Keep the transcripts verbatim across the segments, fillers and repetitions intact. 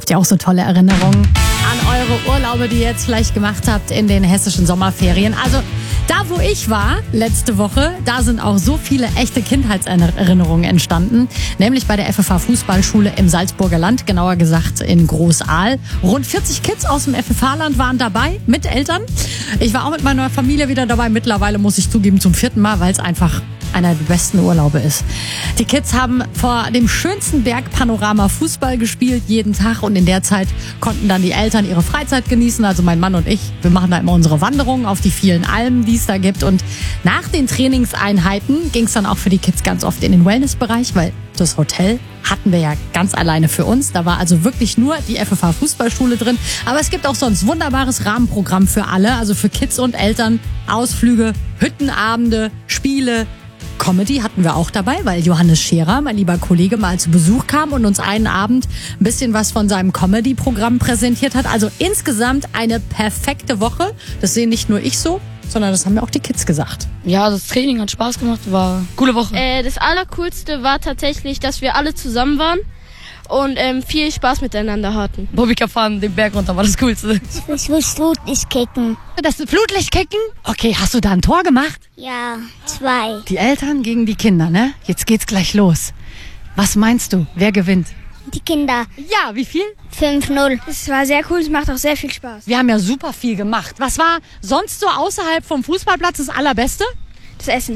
Habt ihr auch so tolle Erinnerungen an eure Urlaube, die ihr jetzt vielleicht gemacht habt in den hessischen Sommerferien? Also da, wo ich war letzte Woche, da sind auch so viele echte Kindheitserinnerungen entstanden. Nämlich bei der F F H-Fußballschule im Salzburger Land, genauer gesagt in Großaal. Rund vierzig Kids aus dem F F H-Land waren dabei, mit Eltern. Ich war auch mit meiner Familie wieder dabei. Mittlerweile muss ich zugeben, zum vierten Mal, weil es einfach einer der besten Urlaube ist. Die Kids haben vor dem schönsten Bergpanorama Fußball gespielt, jeden Tag. Und in der Zeit konnten dann die Eltern ihre Freizeit genießen. Also mein Mann und ich, wir machen da immer unsere Wanderungen auf die vielen Almen, die es da gibt. Und nach den Trainingseinheiten ging es dann auch für die Kids ganz oft in den Wellnessbereich, weil das Hotel hatten wir ja ganz alleine für uns. Da war also wirklich nur die F F H-Fußballschule drin. Aber es gibt auch sonst wunderbares Rahmenprogramm für alle, also für Kids und Eltern. Ausflüge, Hüttenabende, Spiele, Comedy hatten wir auch dabei, weil Johannes Scherer, mein lieber Kollege, mal zu Besuch kam und uns einen Abend ein bisschen was von seinem Comedy-Programm präsentiert hat. Also insgesamt eine perfekte Woche. Das sehen nicht nur ich so, sondern das haben mir auch die Kids gesagt. Ja, das Training hat Spaß gemacht, war eine coole Woche. Äh, das Allercoolste war tatsächlich, dass wir alle zusammen waren und ähm, viel Spaß miteinander hatten. Bobbycar fahren den Berg runter war das Coolste. Ich will Flutlicht kicken. Das Flutlichtkicken? Okay, hast du da ein Tor gemacht? Ja, zwei. Die Eltern gegen die Kinder, ne? Jetzt geht's gleich los. Was meinst du, wer gewinnt? Die Kinder. Ja, wie viel? fünf null. Es war sehr cool, es macht auch sehr viel Spaß. Wir haben ja super viel gemacht. Was war sonst so außerhalb vom Fußballplatz das Allerbeste? Das Essen.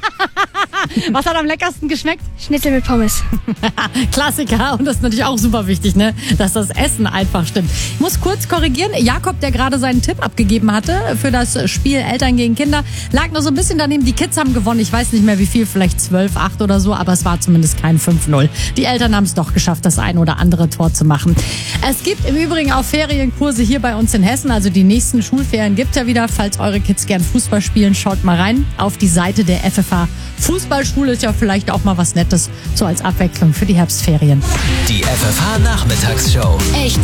Was hat am leckersten geschmeckt? Schnitzel mit Pommes. Klassiker. Und das ist natürlich auch super wichtig, ne? Dass das Essen einfach stimmt. Ich muss kurz korrigieren. Jakob, der gerade seinen Tipp abgegeben hatte für das Spiel Eltern gegen Kinder, lag noch so ein bisschen daneben. Die Kids haben gewonnen. Ich weiß nicht mehr wie viel, vielleicht zwölf, acht oder so, aber es war zumindest kein fünf null. Die Eltern haben es doch geschafft, das ein oder andere Tor zu machen. Es gibt im Übrigen auch Ferienkurse hier bei uns in Hessen. Also die nächsten Schulferien gibt es ja wieder. Falls eure Kids gern Fußball spielen, schaut mal rein auf die Seite der F F H Fußballschule. Ist ja vielleicht auch mal was Nettes, so als Abwechslung für die Herbstferien. Die F F H Nachmittagsshow. Echt